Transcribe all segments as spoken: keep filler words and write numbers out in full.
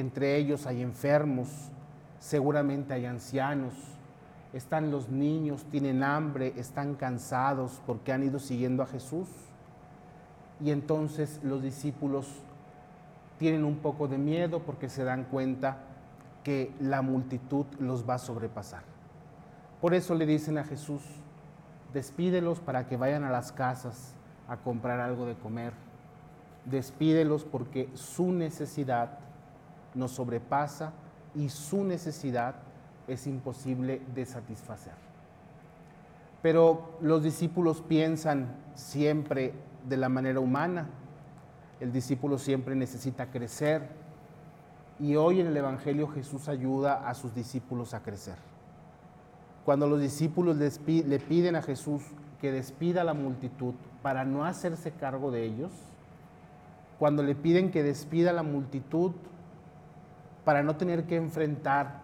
entre ellos hay enfermos, seguramente hay ancianos, están los niños, tienen hambre, están cansados porque han ido siguiendo a Jesús. Y entonces los discípulos tienen un poco de miedo porque se dan cuenta que la multitud los va a sobrepasar. Por eso le dicen a Jesús, despídelos para que vayan a las casas a comprar algo de comer. Despídelos porque su necesidad nos sobrepasa y su necesidad es imposible de satisfacer. Pero los discípulos piensan siempre de la manera humana. El discípulo siempre necesita crecer y hoy en el Evangelio Jesús ayuda a sus discípulos a crecer. Cuando los discípulos le piden a Jesús que despida a la multitud para no hacerse cargo de ellos, cuando le piden que despida a la multitud para no tener que enfrentar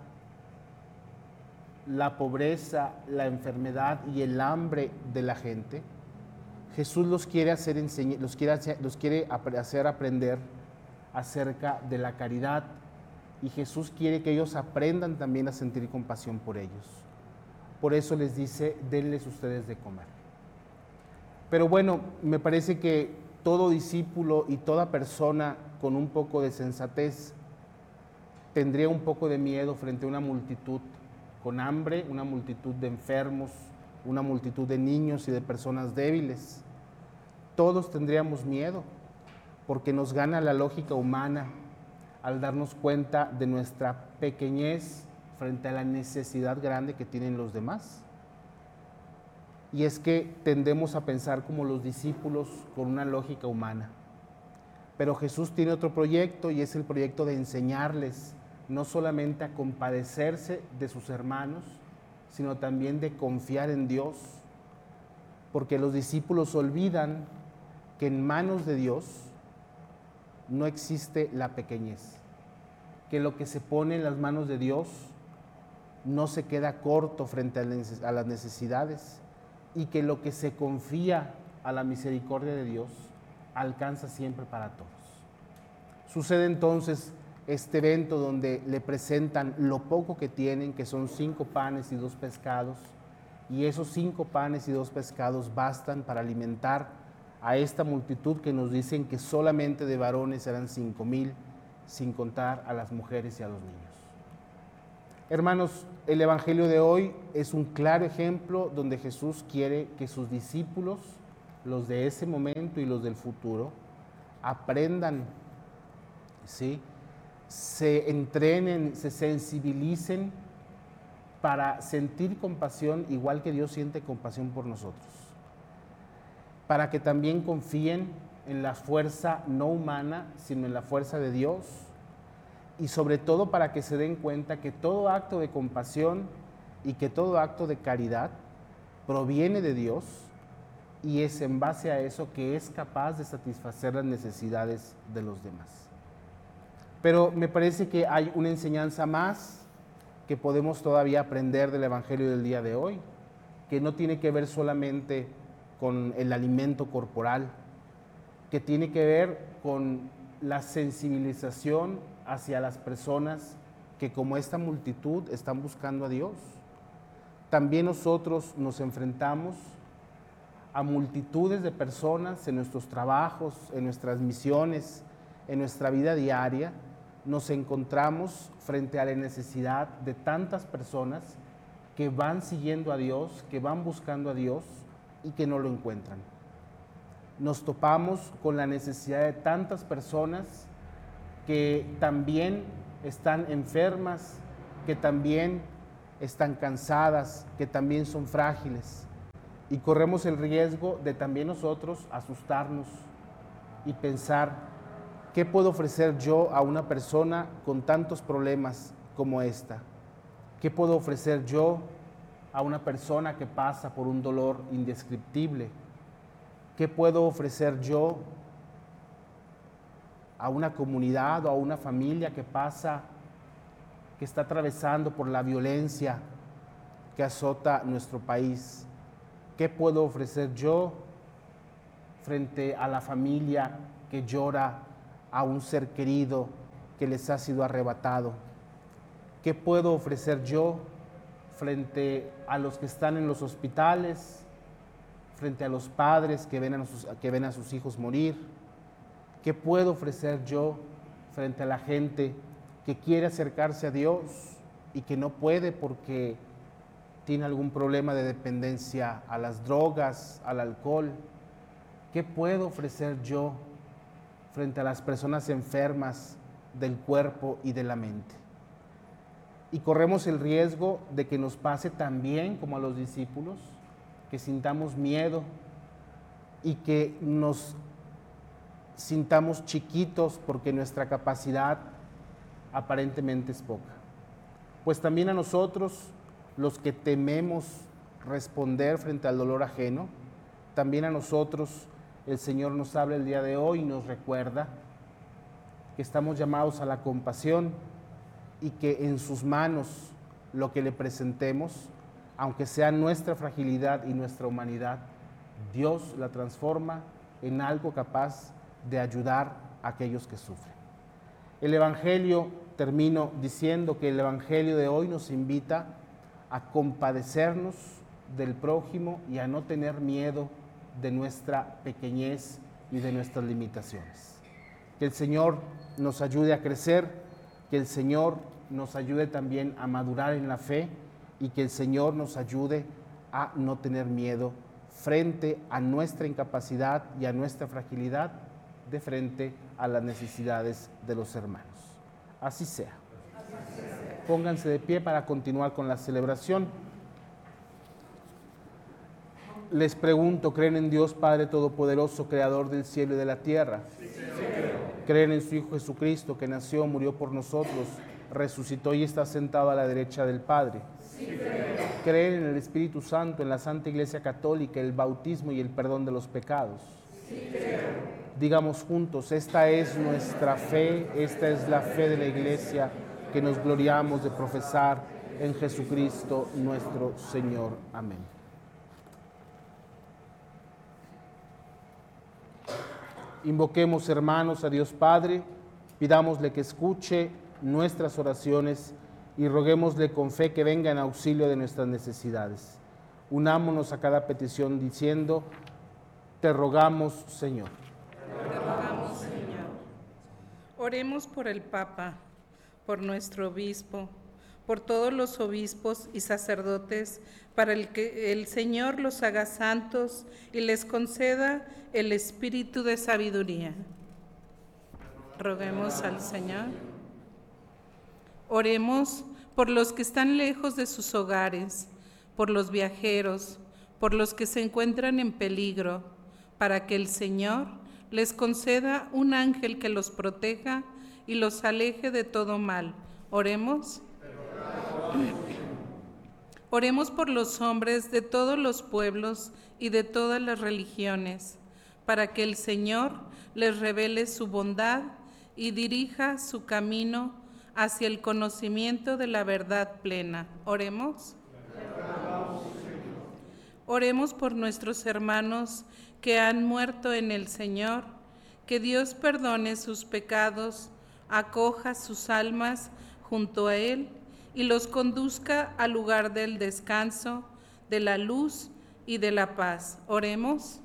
la pobreza, la enfermedad y el hambre de la gente, Jesús los quiere hacer, los quiere hacer, los quiere hacer aprender acerca de la caridad y Jesús quiere que ellos aprendan también a sentir compasión por ellos. Por eso les dice, denles ustedes de comer. Pero bueno, me parece que todo discípulo y toda persona con un poco de sensatez tendría un poco de miedo frente a una multitud con hambre, una multitud de enfermos, una multitud de niños y de personas débiles. Todos tendríamos miedo porque nos gana la lógica humana al darnos cuenta de nuestra pequeñez frente a la necesidad grande que tienen los demás. Y es que tendemos a pensar como los discípulos con una lógica humana. Pero Jesús tiene otro proyecto y es el proyecto de enseñarles no solamente a compadecerse de sus hermanos, sino también de confiar en Dios, porque los discípulos olvidan que en manos de Dios no existe la pequeñez, que lo que se pone en las manos de Dios no se queda corto frente a las necesidades y que lo que se confía a la misericordia de Dios alcanza siempre para todos. Sucede entonces este evento donde le presentan lo poco que tienen, que son cinco panes y dos pescados, y esos cinco panes y dos pescados bastan para alimentar a esta multitud que nos dicen que solamente de varones eran cinco mil, sin contar a las mujeres y a los niños. Hermanos, el Evangelio de hoy es un claro ejemplo donde Jesús quiere que sus discípulos, los de ese momento y los del futuro, aprendan, ¿sí?, se entrenen, se sensibilicen para sentir compasión igual que Dios siente compasión por nosotros, para que también confíen en la fuerza no humana, sino en la fuerza de Dios, y sobre todo para que se den cuenta que todo acto de compasión y que todo acto de caridad proviene de Dios y es en base a eso que es capaz de satisfacer las necesidades de los demás. Pero me parece que hay una enseñanza más que podemos todavía aprender del Evangelio del día de hoy, que no tiene que ver solamente con el alimento corporal, que tiene que ver con la sensibilización hacia las personas que como esta multitud están buscando a Dios. También nosotros nos enfrentamos a multitudes de personas en nuestros trabajos, en nuestras misiones, en nuestra vida diaria. Nos encontramos frente a la necesidad de tantas personas que van siguiendo a Dios, que van buscando a Dios y que no lo encuentran. Nos topamos con la necesidad de tantas personas que también están enfermas, que también están cansadas, que también son frágiles. Y corremos el riesgo de también nosotros asustarnos y pensar, ¿qué puedo ofrecer yo a una persona con tantos problemas como esta? ¿Qué puedo ofrecer yo a una persona que pasa por un dolor indescriptible? ¿Qué puedo ofrecer yo a una comunidad o a una familia que pasa, que está atravesando por la violencia que azota nuestro país? ¿Qué puedo ofrecer yo frente a la familia que llora a un ser querido que les ha sido arrebatado. ¿Qué puedo ofrecer yo frente a los que están en los hospitales, frente a los padres que ven a sus, que ven a sus hijos morir? ¿Qué puedo ofrecer yo frente a la gente que quiere acercarse a Dios y que no puede porque tiene algún problema de dependencia a las drogas, al alcohol? ¿Qué puedo ofrecer yo frente a las personas enfermas del cuerpo y de la mente? Y corremos el riesgo de que nos pase también como a los discípulos, que sintamos miedo y que nos sintamos chiquitos porque nuestra capacidad aparentemente es poca. Pues también a nosotros, los que tememos responder frente al dolor ajeno, también a nosotros el Señor nos habla el día de hoy y nos recuerda que estamos llamados a la compasión y que en sus manos lo que le presentemos, aunque sea nuestra fragilidad y nuestra humanidad, Dios la transforma en algo capaz de ayudar a aquellos que sufren. El Evangelio, termino diciendo que el Evangelio de hoy nos invita a compadecernos del prójimo y a no tener miedo de nuestra pequeñez y de nuestras limitaciones. Que el Señor nos ayude a crecer, que el Señor nos ayude también a madurar en la fe y que el Señor nos ayude a no tener miedo frente a nuestra incapacidad y a nuestra fragilidad, de frente a las necesidades de los hermanos. Así sea. Pónganse de pie para continuar con la celebración. Les pregunto, ¿creen en Dios Padre Todopoderoso, Creador del cielo y de la tierra? Sí, ¿creen en su Hijo Jesucristo, que nació, murió por nosotros, resucitó y está sentado a la derecha del Padre? Sí, ¿creen en el Espíritu Santo, en la Santa Iglesia Católica, el bautismo y el perdón de los pecados? Sí, digamos juntos, esta es nuestra fe, esta es la fe de la Iglesia que nos gloriamos de profesar en Jesucristo nuestro Señor. Amén. Invoquemos, hermanos, a Dios Padre, pidámosle que escuche nuestras oraciones y roguémosle con fe que venga en auxilio de nuestras necesidades. Unámonos a cada petición diciendo: te rogamos, Señor. Te rogamos, Señor. Oremos por el Papa, por nuestro obispo, por todos los obispos y sacerdotes, para el que el Señor los haga santos y les conceda el espíritu de sabiduría. Roguemos al Señor. Oremos por los que están lejos de sus hogares, por los viajeros, por los que se encuentran en peligro, para que el Señor les conceda un ángel que los proteja y los aleje de todo mal. Oremos. Oremos por los hombres de todos los pueblos y de todas las religiones, para que el Señor les revele su bondad y dirija su camino hacia el conocimiento de la verdad plena. Oremos. Oremos por nuestros hermanos que han muerto en el Señor, que Dios perdone sus pecados, acoja sus almas junto a Él y los conduzca al lugar del descanso, de la luz y de la paz. Oremos.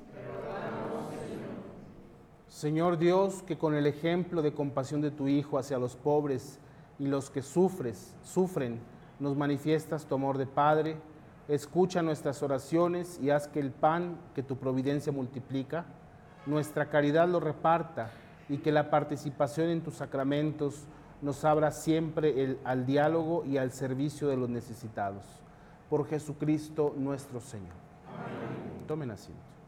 Señor Dios, que con el ejemplo de compasión de tu Hijo hacia los pobres y los que sufres, sufren, nos manifiestas tu amor de Padre, escucha nuestras oraciones y haz que el pan que tu providencia multiplica, nuestra caridad lo reparta y que la participación en tus sacramentos nos abra siempre el, al diálogo y al servicio de los necesitados. Por Jesucristo nuestro Señor. Amén. Tomen asiento.